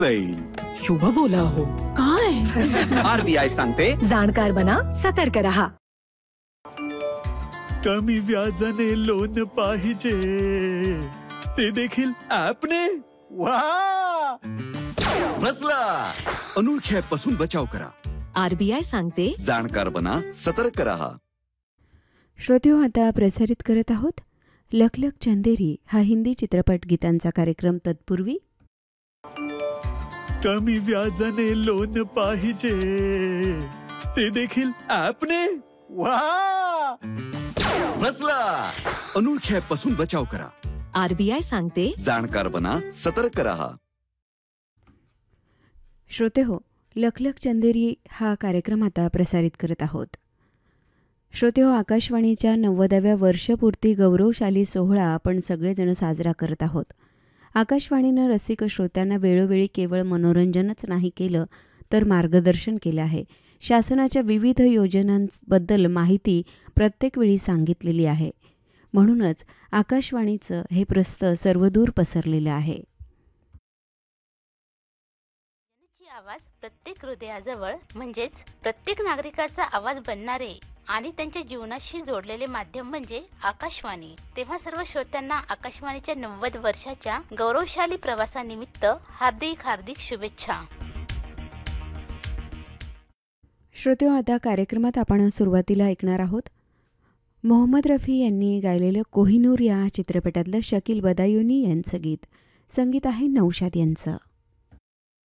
येईल. शुभ बोला हो. काय आरबीआय सांगते, जाणकार बना, सतर्क रहा. कमी व्याजाने लोन पाहिजे, ते देखील ॲपने. वा, बसला. अनोळखी ॲप पासून बचाव करा. आरबीआय सांगते, जाणकार बना, सतर्क रहा. श्रोतेहो, आता प्रसारित करत आहोत लख लख चंदेरी हा हिंदी चित्रपट गीतांचा कार्यक्रम. तत्पूर्वी कमी व्याजाने लोन पाहिजे, ते देखील ॲपने. वा, बसला. अनोळखी ॲप पासून बचाव करा. आरबीआय सांगते, जाणकार बना, सतर्क रहा. श्रोतेहो, लख लख चंदेरी हा कार्यक्रम आता प्रसारित करत आहोत. श्रोतेहो, आकाशवाणीच्या 90व्या वर्षपूर्ती गौरवशाली सोहळा आपण सगळेजण साजरा करत आहोत. आकाशवाणीनं रसिक श्रोत्यांना वेळोवेळी केवळ मनोरंजनच नाही केलं, तर मार्गदर्शन केलं आहे. शासनाच्या विविध योजनांबद्दल माहिती प्रत्येक वेळी सांगितलेली आहे. म्हणूनच आकाशवाणीचं हे प्रस्थ सर्वदूर पसरलेलं आहे. आवाज प्रत्येक हृदयाजवळ, म्हणजेच प्रत्येक नागरिकाचा आवाज बनणारे आणि त्यांच्या जीवनाशी जोडलेले माध्यम म्हणजे आकाशवाणी. तेव्हा सर्व श्रोत्यांना आकाशवाणीच्या 90 वर्षाच्या गौरवशाली प्रवासानिमित्त हार्दिक हार्दिक शुभेच्छा. श्रोतेहो, आता कार्यक्रमात आपण सुरुवातीला ऐकणार आहोत मोहम्मद रफी यांनी गायलेलं कोहिनूर या चित्रपटातलं शकील बदायुनी यांचं गीत. संगीत आहे नौशाद यांचं.